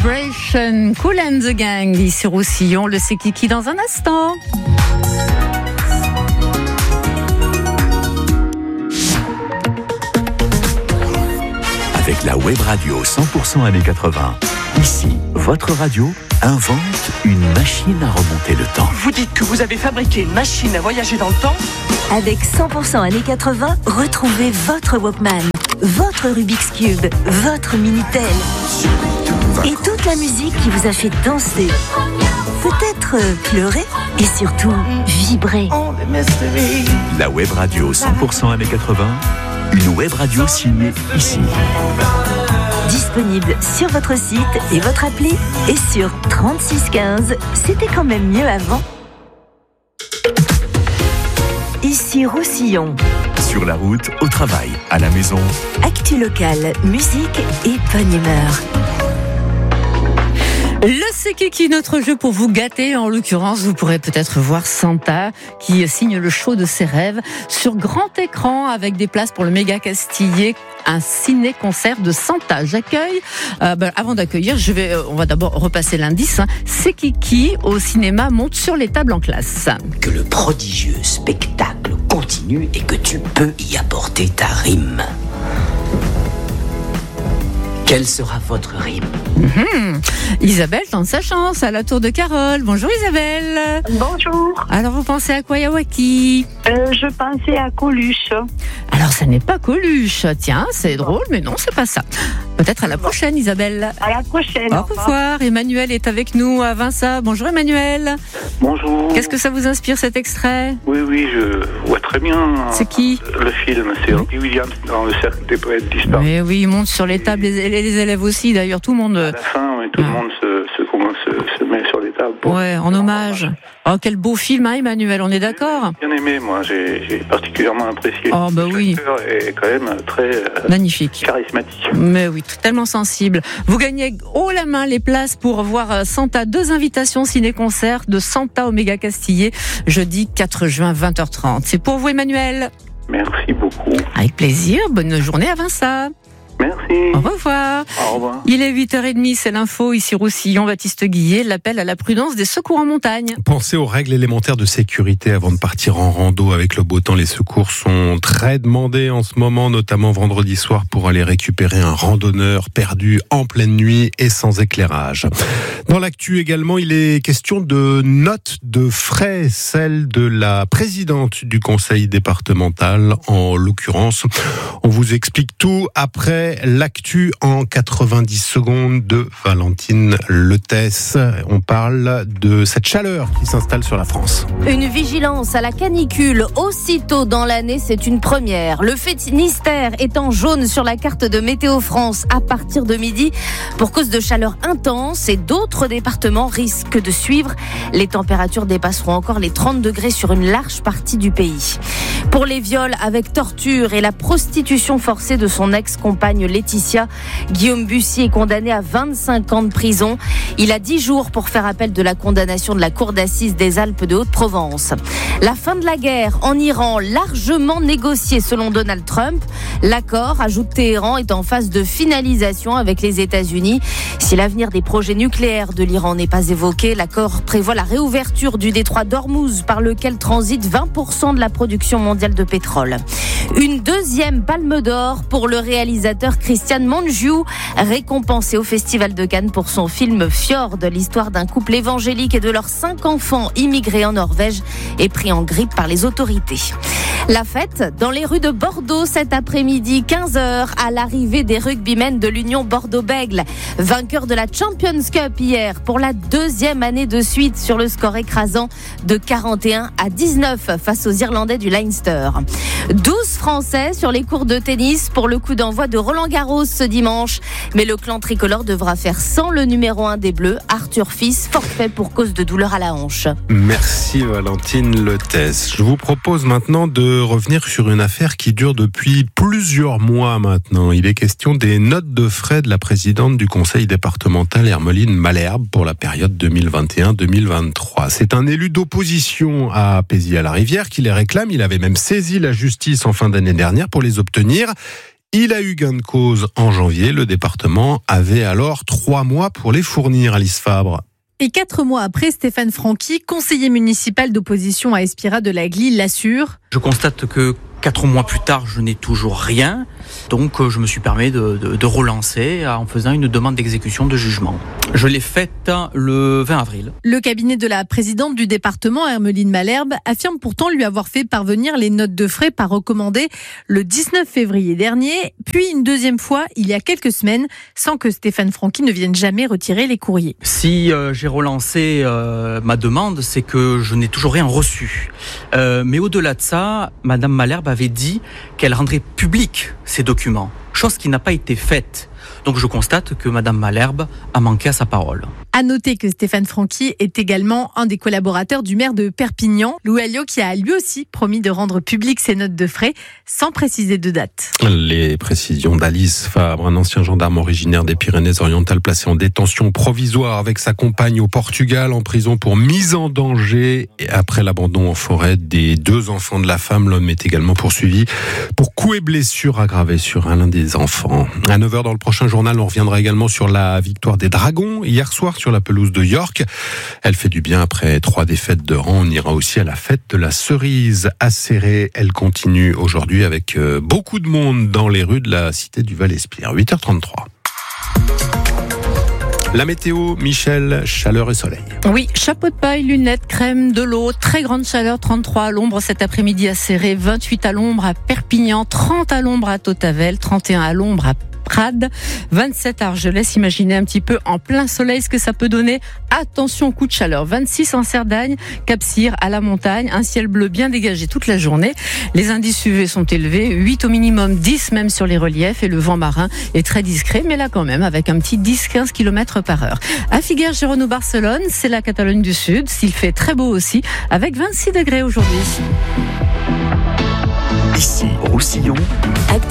Vibration, Kool and the Gang, ici Roussillon, le C'est Kiki dans un instant. Avec la web radio 100% années 80, ici, votre radio invente une machine à remonter le temps. Vous dites que vous avez fabriqué une machine à voyager dans le temps ? Avec 100% années 80, retrouvez votre Walkman, votre Rubik's Cube, votre Minitel et toute la musique qui vous a fait danser, peut-être pleurer et surtout vibrer. La web radio 100% années 80, une web radio signée ici. Disponible sur votre site et votre appli et sur 3615. C'était quand même mieux avant. Ici Roussillon. Sur la route, au travail, à la maison. Actu locale, musique et bonne humeur. Le C'est Kiki, notre jeu pour vous gâter. En l'occurrence, vous pourrez peut-être voir Santa qui signe le show de ses rêves sur grand écran avec des places pour le Méga Castillet, un ciné-concert de Santa. J'accueille, avant d'accueillir, on va d'abord repasser l'indice. C'est Kiki au cinéma monte sur les tables en classe. Que le prodigieux spectacle continue et que tu peux y apporter ta rime. Quelle sera votre rime ? Isabelle tente sa chance à la tour de Carole. Bonjour Isabelle. Bonjour. Alors vous pensez à quoi, Yawaki ? Je pensais à Coluche. Alors ça n'est pas Coluche. Tiens, c'est drôle, mais non, c'est pas ça. Peut-être à la prochaine, Isabelle. À la prochaine. Au revoir. Emmanuel est avec nous à Vinça. Bonjour Emmanuel. Bonjour. Qu'est-ce que ça vous inspire cet extrait ? Oui, je vois très bien. C'est qui ? Le film, c'est Robbie Williams dans le cercle des poètes disparus. Mais oui, il monte sur les tables, les élèves aussi. D'ailleurs, tout le monde. À la fin, oui, tout le monde se met sur les tables. Ouais, en hommage. Oh, quel beau film, hein, Emmanuel, on est d'accord ? J'ai bien aimé, moi, j'ai particulièrement apprécié. Oh, bah oui. L'acteur est quand même très magnifique, charismatique. Mais oui, tellement sensible. Vous gagnez haut la main les places pour voir Santa. 2 invitations ciné-concert de Santa au Méga Castillet, jeudi 4 juin, 20h30. C'est pour vous, Emmanuel. Merci beaucoup. Avec plaisir. Bonne journée à Vinça. Merci. Au revoir. Au revoir. Il est 8h30, c'est l'info. Ici Roussillon, Baptiste Guillet, l'appel à la prudence des secours en montagne. Pensez aux règles élémentaires de sécurité avant de partir en rando. Avec le beau temps, les secours sont très demandés en ce moment, notamment vendredi soir pour aller récupérer un randonneur perdu en pleine nuit et sans éclairage. Dans l'actu également, il est question de notes de frais, celle de la présidente du conseil départemental en l'occurrence. On vous explique tout après l'actu en 90 secondes de Valentine Letès. On parle de cette chaleur qui s'installe sur la France. Une vigilance à la canicule aussitôt dans l'année, c'est une première. Le Finistère est en jaune sur la carte de Météo France à partir de midi pour cause de chaleur intense et d'autres départements risquent de suivre. Les températures dépasseront encore les 30 degrés sur une large partie du pays. Pour les viols avec torture et la prostitution forcée de son ex-compagne Laetitia, Guillaume Bussy est condamné à 25 ans de prison. Il a 10 jours pour faire appel de la condamnation de la cour d'assises des Alpes de Haute-Provence. La fin de la guerre en Iran, largement négociée selon Donald Trump. L'accord, ajoute Téhéran, est en phase de finalisation avec les États-Unis. Si l'avenir des projets nucléaires de l'Iran n'est pas évoqué, l'accord prévoit la réouverture du détroit d'Ormuz par lequel transite 20% de la production mondiale de pétrole. Une deuxième palme d'or pour le réalisateur Christian Mungiu, récompensé au Festival de Cannes pour son film Fjord, l'histoire d'un couple évangélique et de leurs 5 enfants immigrés en Norvège et pris en grippe par les autorités. La fête dans les rues de Bordeaux cet après-midi, 15h, à l'arrivée des rugbymen de l'Union Bordeaux-Bègles, vainqueurs de la Champions Cup hier pour la 2e année de suite sur le score écrasant de 41-19 face aux Irlandais du Leinster. 12 Français sur les cours de tennis pour le coup d'envoi de Roland-Garros ce dimanche. Mais le clan tricolore devra faire sans le numéro 1 des Bleus, Arthur Fils, forfait pour cause de douleur à la hanche. Merci Valentine Letès. Je vous propose maintenant de revenir sur une affaire qui dure depuis plusieurs mois maintenant. Il est question des notes de frais de la présidente du conseil départemental Hermeline Malherbe pour la période 2021-2023. C'est un élu d'opposition à Pézy-à-la-Rivière qui les réclame. Il avait même saisi la justice en fin d'année dernière pour les obtenir. Il a eu gain de cause en janvier. Le département avait alors 3 mois pour les fournir, Alice Fabre. Et 4 mois après, Stéphane Franqui, conseiller municipal d'opposition à Espira de l'Agly, l'assure. Je constate que 4 mois plus tard, je n'ai toujours rien. Donc, je me suis permis de relancer en faisant une demande d'exécution de jugement. Je l'ai faite le 20 avril. Le cabinet de la présidente du département, Hermeline Malherbe, affirme pourtant lui avoir fait parvenir les notes de frais par recommandé le 19 février dernier, puis une deuxième fois il y a quelques semaines, sans que Stéphane Franqui ne vienne jamais retirer les courriers. Si j'ai relancé ma demande, c'est que je n'ai toujours rien reçu. Mais au-delà de ça, Madame Malherbe avait dit qu'elle rendrait public ces documents, chose qui n'a pas été faite. Donc je constate que Madame Malherbe a manqué à sa parole. À noter que Stéphane Franqui est également un des collaborateurs du maire de Perpignan, Louis Alliot, qui a lui aussi promis de rendre publiques ses notes de frais, sans préciser de date. Les précisions d'Alice Fabre, un ancien gendarme originaire des Pyrénées-Orientales placé en détention provisoire avec sa compagne au Portugal, en prison pour mise en danger. Et après l'abandon en forêt des 2 enfants de la femme, l'homme est également poursuivi pour coups et blessures aggravées sur l'un des enfants. À 9h dans le prochain journal, on reviendra également sur la victoire des Dragons hier soir sur la pelouse de York. Elle fait du bien après 3 défaites de rang. On ira aussi à la fête de la cerise à Céré. Elle continue aujourd'hui avec beaucoup de monde dans les rues de la cité du Val-Espire. 8h33. La météo, Michel, chaleur et soleil. Oui, chapeau de paille, lunettes, crème, de l'eau, très grande chaleur, 33 à l'ombre cet après-midi à Céré, 28 à l'ombre à Perpignan, 30 à l'ombre à Tautavel, 31 à l'ombre à Prades, 27 à Argelès. Imaginez un petit peu en plein soleil ce que ça peut donner. Attention au coup de chaleur. 26 en Cerdagne, Cap-Cyr, à la montagne, un ciel bleu bien dégagé toute la journée. Les indices UV sont élevés, 8 au minimum, 10 même sur les reliefs, et le vent marin est très discret, mais là quand même avec un petit 10-15 km/h. À Figueres, Girona, Barcelone, c'est la Catalogne du Sud. S'il fait très beau aussi, avec 26 degrés aujourd'hui. Ici, Roussillon.